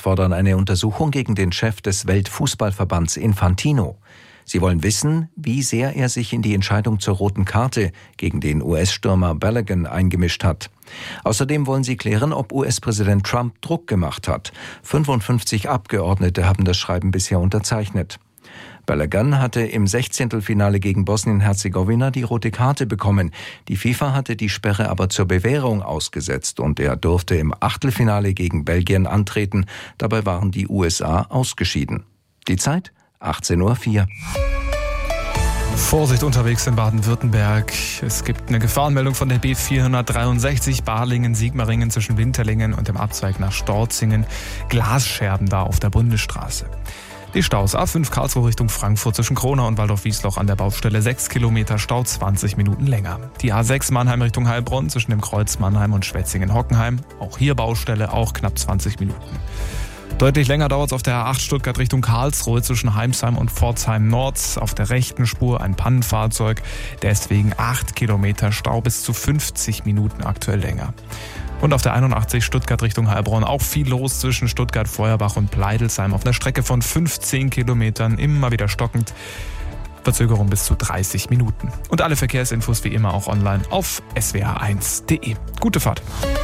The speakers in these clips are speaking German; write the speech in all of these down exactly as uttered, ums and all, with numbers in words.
fordern eine Untersuchung gegen den Chef des Weltfußballverbands Infantino. Sie wollen wissen, wie sehr er sich in die Entscheidung zur roten Karte gegen den U S-Stürmer Balogun eingemischt hat. Außerdem wollen sie klären, ob U S-Präsident Trump Druck gemacht hat. fünfundfünfzig Abgeordnete haben das Schreiben bisher unterzeichnet. Balogun hatte im Sechzehntelfinale gegen Bosnien-Herzegowina die rote Karte bekommen. Die FIFA hatte die Sperre aber zur Bewährung ausgesetzt und er durfte im Achtelfinale gegen Belgien antreten. Dabei waren die U S A ausgeschieden. Die Zeit? achtzehn Uhr vier. Vorsicht unterwegs in Baden-Württemberg. Es gibt eine Gefahrenmeldung von der B vierhundertdreiundsechzig Balingen-Sigmaringen zwischen Winterlingen und dem Abzweig nach Storzingen. Glasscherben da auf der Bundesstraße. Die Staus A fünf Karlsruhe Richtung Frankfurt zwischen Kronau und Waldorf-Wiesloch an der Baustelle sechs Kilometer Stau, zwanzig Minuten länger. Die A sechs Mannheim Richtung Heilbronn zwischen dem Kreuz Mannheim und Schwetzingen-Hockenheim. Auch hier Baustelle, auch knapp zwanzig Minuten. Deutlich länger dauert es auf der A acht Stuttgart Richtung Karlsruhe zwischen Heimsheim und Pforzheim Nord. Auf der rechten Spur ein Pannenfahrzeug. Deswegen acht Kilometer Stau, bis zu fünfzig Minuten aktuell länger. Und auf der einundachtzig Stuttgart Richtung Heilbronn auch viel los zwischen Stuttgart-Feuerbach und Pleidelsheim. Auf einer Strecke von fünfzehn Kilometern, immer wieder stockend. Verzögerung bis zu dreißig Minuten. Und alle Verkehrsinfos wie immer auch online auf s w r eins punkt d e. Gute Fahrt.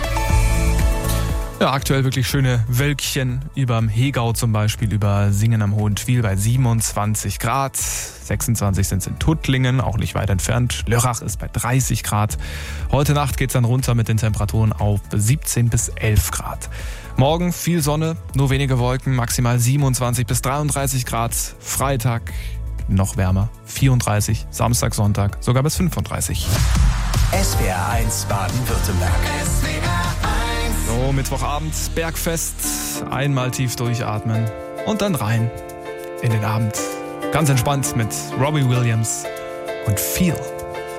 Ja, aktuell wirklich schöne Wölkchen überm Hegau zum Beispiel, über Singen am Hohen Twil bei siebenundzwanzig Grad. sechsundzwanzig sind es in Tuttlingen, auch nicht weit entfernt. Lörrach ist bei dreißig Grad. Heute Nacht geht's dann runter mit den Temperaturen auf siebzehn bis elf Grad. Morgen viel Sonne, nur wenige Wolken, maximal siebenundzwanzig bis dreiunddreißig Grad. Freitag noch wärmer, vierunddreißig, Samstag, Sonntag sogar bis fünfunddreißig. S W R eins Baden-Württemberg. So, Mittwochabend, Bergfest, einmal tief durchatmen und dann rein in den Abend. Ganz entspannt mit Robbie Williams und Feel.